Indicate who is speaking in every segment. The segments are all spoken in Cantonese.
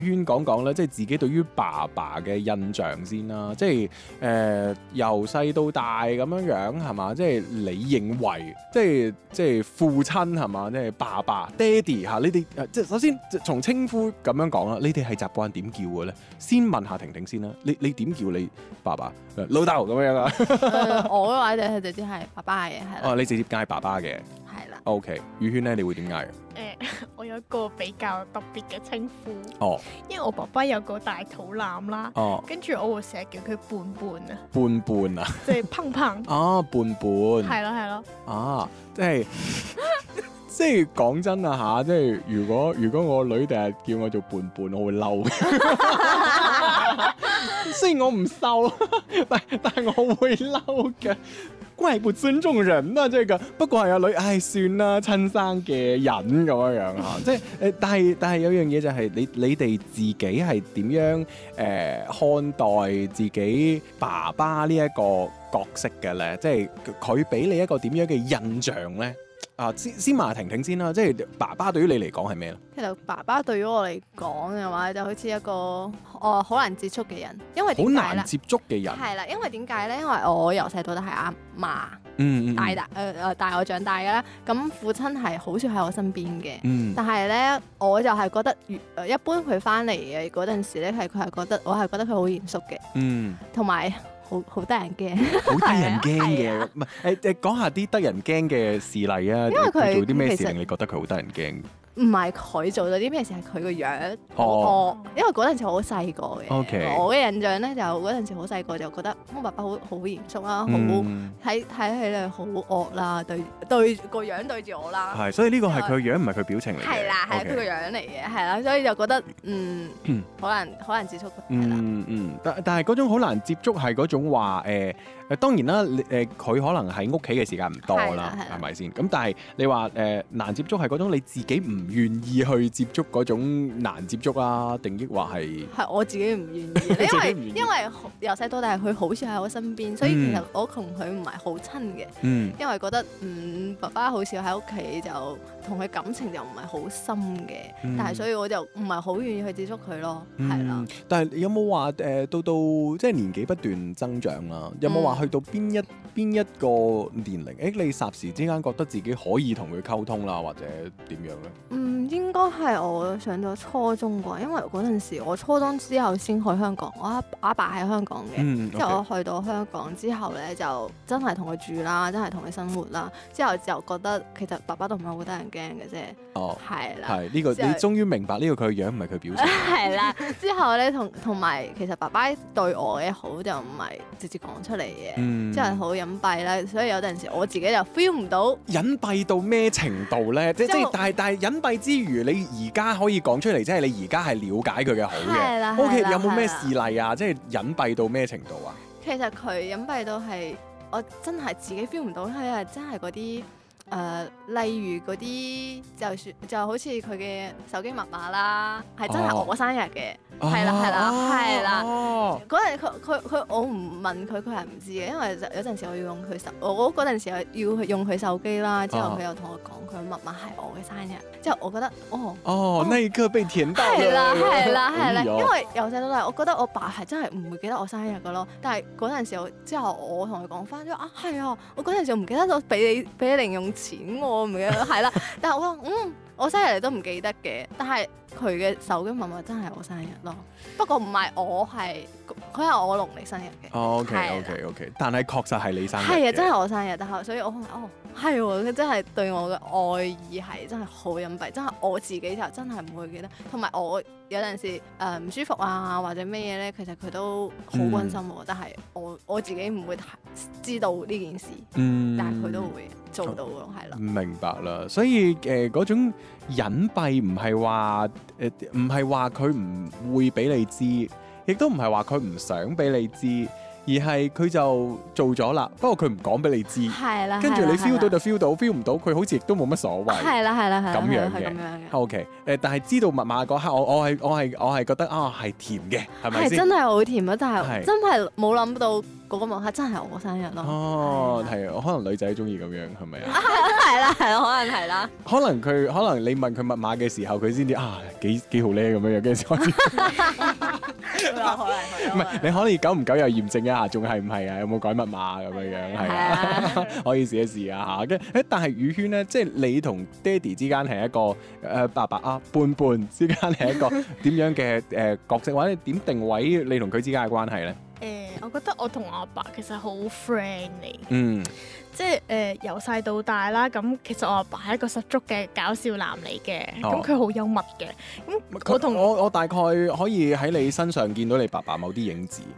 Speaker 1: 圈講講咧，即係自己對於爸爸嘅印象先啦。即係由細到大咁樣係嘛？即係你認為即係父親係嘛？即係爸爸、爹哋嚇，你哋即係首先從稱呼咁樣講啦，你哋係習慣點叫嘅咧？先問下婷婷先啦，你點叫你爸爸？老豆咁樣啊？
Speaker 2: 我嘅話就直接係爸爸嘅，係啦。
Speaker 1: 哦，你直接嗌爸爸嘅。
Speaker 2: 係啦。
Speaker 1: OK，宇軒咧，你會點嗌？
Speaker 3: 我有一個比較特別嘅稱呼。
Speaker 1: 哦。
Speaker 3: 因為我爸爸有個大肚腩啦。
Speaker 1: 哦。
Speaker 3: 跟住我會成日叫佢胖胖啊。
Speaker 1: 胖胖啊？
Speaker 3: 即係胖胖。
Speaker 1: 啊，胖胖。
Speaker 3: 係咯係咯。
Speaker 1: 啊，即係講真啊嚇，即係如果我女第日叫我做胖胖，我會嬲。雖然我唔瘦，但係我會嬲嘅。怪不尊重人啊！即係不過係阿女，唉，算啦，親生嘅人咁樣嚇。即係但係有樣嘢就係你哋自己係點樣看待自己爸爸呢一個角色嘅咧？即係佢俾你一個點樣嘅印象咧？啊，先問下婷婷先啦，即係爸爸對於你嚟講係咩咧？
Speaker 2: 其實爸爸對於我嚟講嘅話，就好似一個好難接觸嘅人，因為點解咧？
Speaker 1: 好難接觸嘅人
Speaker 2: 係啦，因為點解咧？因為我由細到大係阿嫲帶我長大嘅啦。咁父親係好少喺我身邊嘅，但係咧我就係覺得一般佢翻嚟嘅嗰陣時咧，我係覺得佢好嚴肅嘅，同埋好得人驚，
Speaker 1: 好得人驚嘅。唔係講下啲得人驚嘅事例啊！因為佢做啲咩事令你覺得佢好得人驚？
Speaker 2: 唔係佢做咗啲咩事，係佢個樣。因為嗰陣時我好細個嘅。
Speaker 1: Okay.
Speaker 2: 我嘅印象咧就嗰陣時好細個就覺得我爸爸好嚴肅啦，睇起嚟好惡啦，對個樣對住我啦。
Speaker 1: 係，所以呢個係佢樣，唔係佢表情嚟嘅。
Speaker 2: 係啦，係佢個樣嚟嘅，係啦，所以就覺得好難接觸。
Speaker 1: 但係嗰種好難接觸係嗰種話當然啦，佢可能喺屋企嘅時間唔多啦，係咪先？咁但係你話難接觸係嗰種你自己唔願意去接觸嗰種難接觸啦，定抑或係
Speaker 2: 我自己唔願意，因為由細到大佢好少喺我身邊，所以其實我同佢唔係好親嘅，因為覺得爸爸好少喺屋企，就同佢感情就唔係好深嘅，但係所以我就唔係好願意去接觸佢咯，係啦。
Speaker 1: 但係有冇話到即係年紀不斷增長啦？有冇話去到邊一個年齡？你霎時之間覺得自己可以同佢溝通啦，或者點樣咧？
Speaker 2: 應該係我上咗初中啩，因為嗰陣時我初中之後先去香港，我阿爸喺香港嘅，之後我去到香港之後咧就真係同佢住啦，真係同佢生活啦，之後就覺得其實爸爸都唔係好得人驚嘅啫。哦，係啦，
Speaker 1: 係呢個你終於明白呢個佢嘅樣唔係佢表情。
Speaker 2: 係啦，之後咧同埋其實爸爸對我嘅好就唔係直接講出嚟嘅，即係好隱蔽啦，所以有陣時我自己就 feel 唔到。
Speaker 1: 隱蔽到咩程度咧？即係但係隱蔽之餘，你而家可以講出嚟，即係你而家係了解佢嘅好嘅。
Speaker 2: 係啦。
Speaker 1: OK，有冇咩事例啊？即係隱蔽到咩程度啊？
Speaker 2: 其實佢隱蔽到係我真係自己 feel 唔到，佢係真係嗰啲。例如嗰啲就好似佢嘅手機密碼啦，係真係我生日嘅，係啦。嗰日佢我唔問佢，佢係唔知嘅，因為有陣時我要用佢我嗰陣時要用佢手機啦，之後佢又同我講佢密碼係我嘅生日，之後我覺得
Speaker 1: 那一刻被甜到。
Speaker 2: 係啦，因為由細到大，我覺得我爸係真係唔會記得我生日㗎咯，但係嗰陣時之後我同佢講翻咗係啊，我嗰陣時唔記得咗俾你零用錢我唔記得係啦，但係我話我生日你都唔記得嘅，但係佢嘅手機密碼真係我生日咯，不過唔係佢係我農曆生日嘅。
Speaker 1: OK，但係確實係你生日。
Speaker 2: 係啊，真係我生日，但係所以我係喎，佢真係對我嘅愛意係真係好隱蔽，真係我自己就真係唔會記得，同埋我有陣時唔舒服啊或者咩嘢咧，其實佢都好關心我，但係我自己唔會知道呢件事，但係佢都會做到咯，係咯。
Speaker 1: 明白啦，所以嗰種隱蔽唔係話佢唔會俾你知，亦都唔係話佢唔想俾你知， 而係佢就做咗啦，不過佢唔講俾你知，
Speaker 2: 係啦，
Speaker 1: 跟住你 feel 到就
Speaker 2: 係
Speaker 1: feel 到，feel 唔到佢好似亦都冇乜所謂。
Speaker 2: 係啦，係啦，係啦，
Speaker 1: 咁樣嘅
Speaker 2: 係咁樣嘅。
Speaker 1: OK， 但係知道密碼嗰刻，我係覺得啊係甜嘅，係咪先？
Speaker 2: 係真係好甜啊！但
Speaker 1: 係
Speaker 2: 係真係冇諗到嗰個晚黑真係我生日咯。
Speaker 1: 哦，係，可能女仔中意咁樣，係咪啊？
Speaker 2: 係啦，係啦，可能係啦。
Speaker 1: 可能你問佢密碼嘅時候，佢先至啊幾好咧咁樣樣，跟住開始。
Speaker 2: 可能
Speaker 1: 唔係，你可以久唔久又驗證一下，仲係唔係啊？有冇改密碼咁樣樣？係啊，可以試一試啊嚇。但係宇軒咧，即係你同爹哋之間係一個爸爸啊伴之間係一個點樣嘅角色，或者點定位你同佢之間嘅關係咧？
Speaker 3: 我覺得我同我阿爸其實好 friend 嚟，
Speaker 1: 嗯，
Speaker 3: 即係由細到大啦。咁其實我阿爸係一個十足嘅搞笑男嚟嘅，咁佢好幽默嘅。咁
Speaker 1: 我大概可以喺你身上見到你爸爸某啲影子，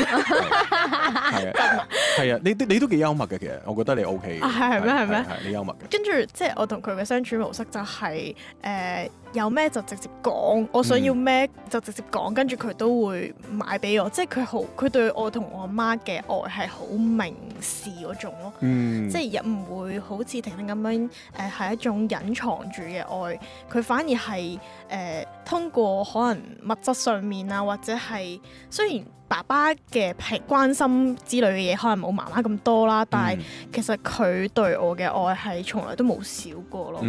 Speaker 1: 係啊，你都幾幽默嘅，其實我覺得你 OK 嘅。
Speaker 3: 係咩？係咩？
Speaker 1: 係你幽默嘅。
Speaker 3: 跟住即係我同佢嘅相處模式就係有咩就直接講，我想要咩就直接講，跟住佢都會買俾我。即係佢對我同我媽嘅愛係好明示嗰種咯。即係又唔會好似婷婷咁樣係一種隱藏住嘅愛，佢反而係通過可能物質上面啊，或者係雖然爸爸嘅關心之類嘅嘢可能冇媽媽咁多啦，但係其實佢對我嘅愛係從來都冇少過咯。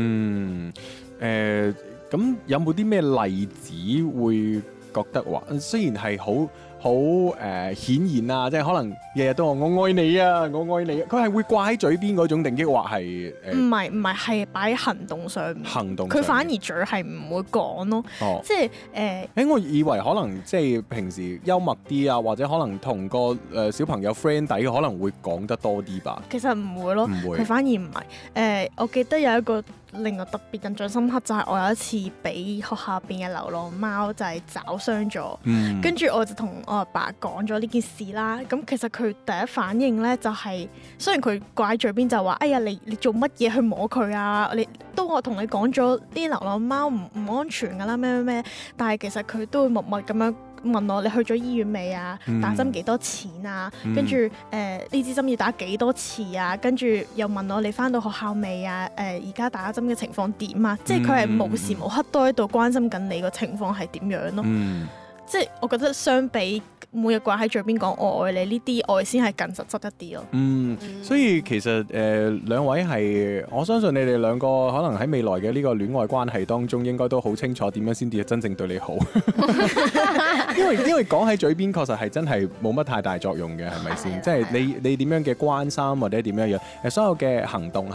Speaker 1: 咁有冇啲咩例子會覺得話，雖然係好顯然啊，即係可能日日都話我愛你啊，我愛你，佢係會掛喺嘴邊嗰種，定抑或係
Speaker 3: 唔係擺喺行動上面。佢反而嘴係唔會講咯。即係
Speaker 1: 我以為可能即係平時幽默啲啊，或者可能同個小朋友 friend 底可能會講得多啲吧。
Speaker 3: 其實唔會咯，
Speaker 1: 唔會。
Speaker 3: 佢反而唔係。我記得有一個令我特別印象深刻，就係我有一次俾學校入邊嘅流浪貓就係抓傷咗，跟住我就同我阿爸講咗呢件事啦。咁其實佢第一反應咧就係，雖然佢掛喺嘴邊就話：哎呀，你做乜嘢去摸佢啊？都我同你講咗啲流浪貓唔安全㗎啦，咩，但係其實佢都會默默咁樣問我：你去咗醫院未啊？打針幾多錢啊？跟住呢支針要打幾多次啊？跟住又問我：你返到學校未啊？而家打針嘅情況點啊？即係佢係無時無刻都喺度關心緊你個情況係點樣咯。即係我覺得相比每日掛喺嘴邊講我愛你呢啲愛先係更實質一啲咯。
Speaker 1: 所以其實兩位係，我相信你哋兩個可能喺未來嘅呢個戀愛關係當中，應該都好清楚點樣先至真正對你好。因為講喺嘴邊確實係真係冇乜太大作用嘅，係咪先？即係你點樣嘅關心或者點樣樣，所有嘅行動